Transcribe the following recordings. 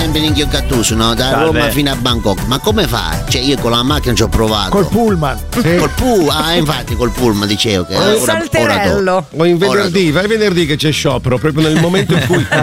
sempre in Gattuso, no? Da Salve. Roma fino a Bangkok. Ma come fa? Cioè, io con la macchina ci ho provato. Col pullman. Infatti col pullman dicevo che Un salterello. O in venerdì, vai venerdì che c'è sciopero, proprio nel momento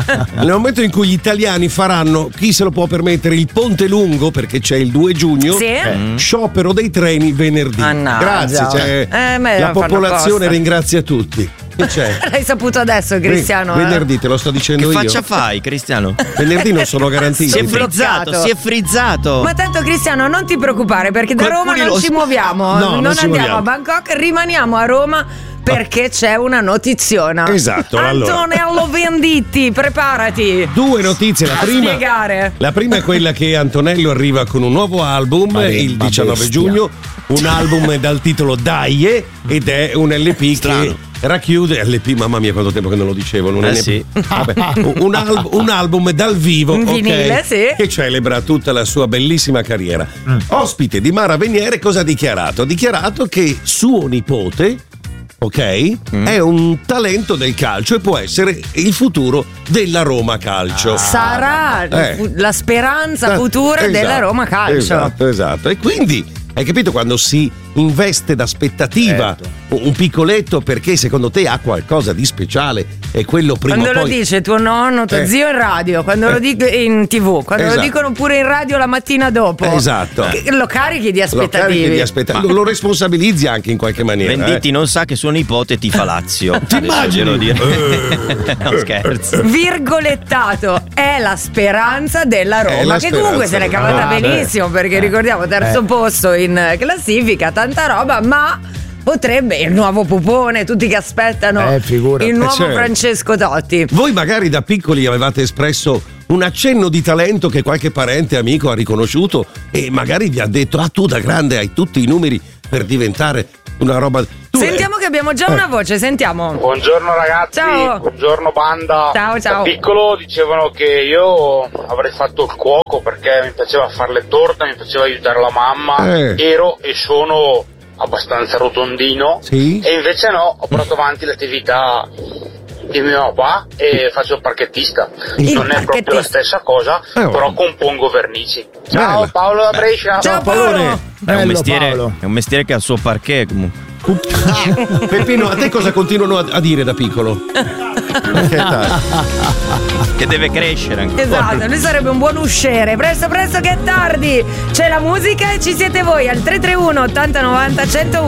in cui gli italiani faranno, chi se lo può permettere, il Ponte Lungo, perché c'è il 2 giugno, Sì. sciopero dei treni venerdì. Mannaggia. Grazie, me la lo fanno popolazione apposta. ringrazia tutti. Che c'è? L'hai saputo adesso, Cristiano? Venerdì te lo sto dicendo Che io. faccia fai, Cristiano? Venerdì non sono garantiti. Si è bloccato. frizzato. Ma tanto, Cristiano, non ti preoccupare, perché da Roma Qualcuno non lo ci sa. muoviamo. No, non ci andiamo muoviamo. a Bangkok, rimaniamo a Roma perché c'è una notiziona. Esatto, allora. Antonello Venditti, preparati. Due notizie, la A prima. spiegare. La prima è quella che Antonello arriva con un nuovo album il 19 giugno, un album dal titolo Daie, ed è un LP che racchiude LP, mamma mia quanto tempo che non lo dicevo, non è sì. Vabbè, un album dal vivo, Un vinile, ok, sì. che celebra tutta la sua bellissima carriera. Ospite di Mara Veniere, cosa ha dichiarato? Ha dichiarato che suo nipote, ok, è un talento del calcio e può essere il futuro della Roma Calcio. Sarà la speranza futura Esatto, della Roma Calcio. Esatto. E quindi, hai capito, quando si investe d'aspettativa un piccoletto, perché secondo te ha qualcosa di speciale, e quello prima Quando o lo poi... dice tuo nonno, tuo zio in radio, quando lo dico in TV, quando lo Esatto. dicono pure in radio la mattina dopo. Esatto. Lo carichi di Lo aspettative. carichi di aspettative, lo responsabilizzi anche in qualche maniera. Venditti non sa che suo nipote tifa Lazio. Ti immagini? No, scherzo. Virgolettato, è la speranza della È Roma, la che comunque se l'è speranza. cavata benissimo, perché ricordiamo terzo posto in classifica, tanta roba, ma potrebbe il nuovo Pupone, tutti che aspettano figurati. il nuovo Certo. Francesco Totti. Voi magari da piccoli avevate espresso un accenno di talento che qualche parente amico ha riconosciuto e magari vi ha detto: ah, tu da grande hai tutti i numeri per diventare una roba. Sentiamo che abbiamo già una voce, sentiamo. Buongiorno ragazzi, Ciao. buongiorno banda. Ciao. Da piccolo dicevano che io avrei fatto il cuoco perché mi piaceva fare le torte, mi piaceva aiutare la mamma, ero e sono abbastanza rotondino, Sì. e invece no, ho portato avanti l'attività di mio papà e faccio il parchettista. Non è proprio la stessa cosa, però compongo vernici. Ciao, Bella. Paolo da Brescia. Ciao Paolo. È un Paolo. mestiere che ha il suo parquet comunque. Peppino, a te cosa continuano a dire da piccolo? Che deve crescere anche. Esatto, lui sarebbe un buon usciere. Presto che è tardi. C'è la musica e ci siete voi al 331 80 90 101.